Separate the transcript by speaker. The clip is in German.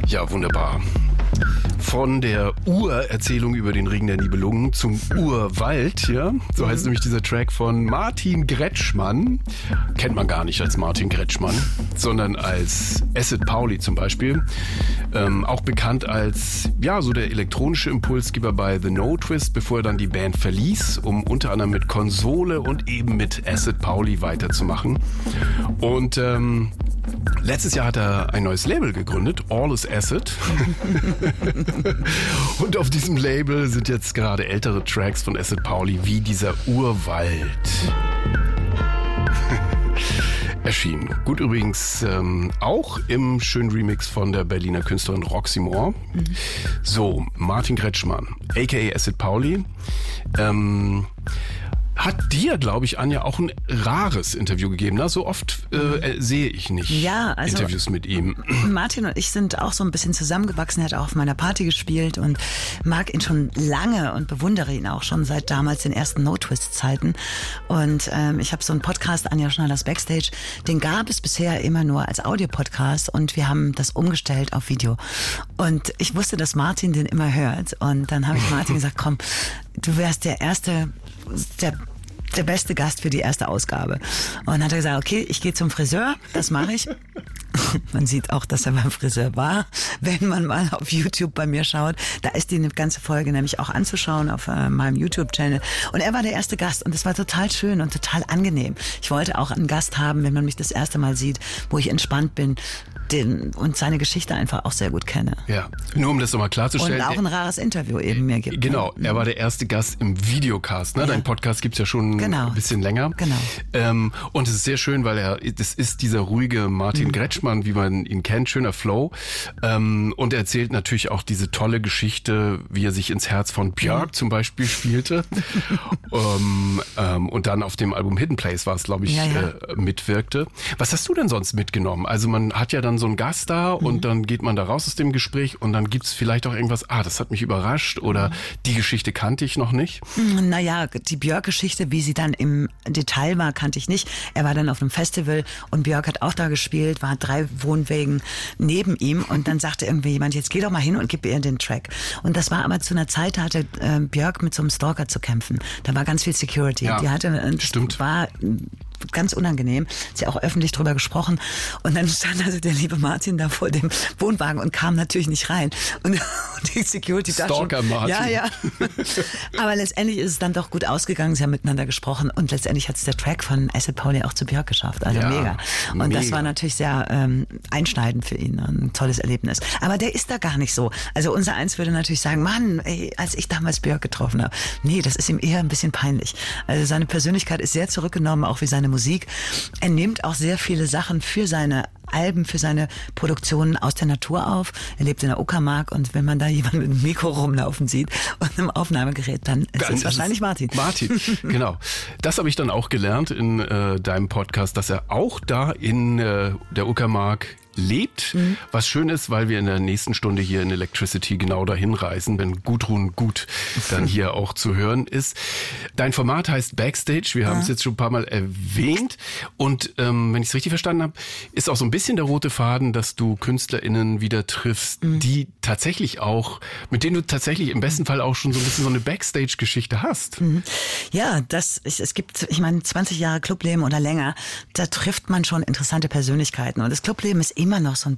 Speaker 1: Ja, wunderbar. Von der Urerzählung über den Ring der Nibelungen zum Urwald, ja. So heißt nämlich dieser Track von Martin Kretschmann. Kennt man gar nicht als Martin Kretschmann, sondern als Acid Pauli zum Beispiel. Auch bekannt als, ja, so der elektronische Impulsgeber bei The No Twist, bevor er dann die Band verließ, um unter anderem mit Konsole und eben mit Acid Pauli weiterzumachen. Und letztes Jahr hat er ein neues Label gegründet, All is Acid. Und auf diesem Label sind jetzt gerade ältere Tracks von Acid Pauli wie dieser Urwald erschienen. Gut, übrigens auch im schönen Remix von der Berliner Künstlerin Roxy Moore. So, Martin Kretschmann, a.k.a. Acid Pauli, hat dir, glaube ich, Anja, auch ein rares Interview gegeben. Ne? So oft sehe ich nicht Interviews mit ihm.
Speaker 2: Martin und ich sind auch so ein bisschen zusammengewachsen. Er hat auch auf meiner Party gespielt und mag ihn schon lange und bewundere ihn auch schon seit damals den ersten No-Twist-Zeiten. Und ich habe so einen Podcast, Anja Schneiders Backstage, den gab es bisher immer nur als Audio-Podcast und wir haben das umgestellt auf Video. Und ich wusste, dass Martin den immer hört. Und dann habe ich Martin gesagt, komm, du wärst der beste Gast für die erste Ausgabe. Und dann hat er gesagt, okay, ich gehe zum Friseur, das mache ich. Man sieht auch, dass er beim Friseur war, wenn man mal auf YouTube bei mir schaut. Da ist die ganze Folge nämlich auch anzuschauen auf meinem YouTube-Channel. Und er war der erste Gast und es war total schön und total angenehm. Ich wollte auch einen Gast haben, wenn man mich das erste Mal sieht, wo ich entspannt bin und seine Geschichte einfach auch sehr gut kenne.
Speaker 1: Ja, nur um das nochmal klarzustellen.
Speaker 2: Und auch ein rares Interview eben mir gibt.
Speaker 1: Genau, er war der erste Gast im Videocast. Ne? Ja. Dein Podcast gibt's ja schon ein bisschen länger.
Speaker 2: Genau.
Speaker 1: Und es ist sehr schön, weil das ist dieser ruhige Martin Kretschmann, wie man ihn kennt, schöner Flow. Und er erzählt natürlich auch diese tolle Geschichte, wie er sich ins Herz von Björk zum Beispiel spielte. Und dann auf dem Album Hidden Place war es, glaube ich, mitwirkte. Was hast du denn sonst mitgenommen? Also man hat ja dann so einen Gast da und dann geht man da raus aus dem Gespräch und dann gibt's vielleicht auch irgendwas, das hat mich überrascht oder die Geschichte kannte ich noch nicht.
Speaker 2: Naja, die Björk-Geschichte, wie sie dann im Detail war, kannte ich nicht. Er war dann auf einem Festival und Björk hat auch da gespielt, war 3 Wohnwegen neben ihm und dann sagte irgendwie jemand, jetzt geh doch mal hin und gib ihr den Track. Und das war aber zu einer Zeit, da hatte Björk mit so einem Stalker zu kämpfen. Da war ganz viel Security.
Speaker 1: Ja,
Speaker 2: die hatte,
Speaker 1: stimmt.
Speaker 2: War ganz unangenehm. Sie hat auch öffentlich drüber gesprochen. Und dann stand also der liebe Martin da vor dem Wohnwagen und kam natürlich nicht rein. Und die Security da schon.
Speaker 1: Stalker Martin.
Speaker 2: Ja. Aber letztendlich ist es dann doch gut ausgegangen. Sie haben miteinander gesprochen und letztendlich hat es der Track von Acid Pauli auch zu Björk geschafft. Also mega. Und das war natürlich sehr einschneidend für ihn. Ein tolles Erlebnis. Aber der ist da gar nicht so. Also unser Eins würde natürlich sagen, Mann, ey, als ich damals Björk getroffen habe. Nee, das ist ihm eher ein bisschen peinlich. Also seine Persönlichkeit ist sehr zurückgenommen, auch wie seine Musik. Er nimmt auch sehr viele Sachen für seine Alben, für seine Produktionen aus der Natur auf. Er lebt in der Uckermark und wenn man da jemanden mit einem Mikro rumlaufen sieht und einem Aufnahmegerät, dann ist es wahrscheinlich Martin.
Speaker 1: Martin, genau. Das habe ich dann auch gelernt in deinem Podcast, dass er auch da in der Uckermark lebt, was schön ist, weil wir in der nächsten Stunde hier in Electricity genau dahin reisen, wenn Gudrun Gut dann hier auch zu hören ist. Dein Format heißt Backstage, wir haben es jetzt schon ein paar Mal erwähnt und wenn ich es richtig verstanden habe, ist auch so ein bisschen der rote Faden, dass du KünstlerInnen wieder triffst, die tatsächlich auch, mit denen du tatsächlich im besten Fall auch schon so ein bisschen so eine Backstage-Geschichte hast.
Speaker 2: Ja, es gibt, ich meine, 20 Jahre Clubleben oder länger, da trifft man schon interessante Persönlichkeiten und das Clubleben ist immer noch so ein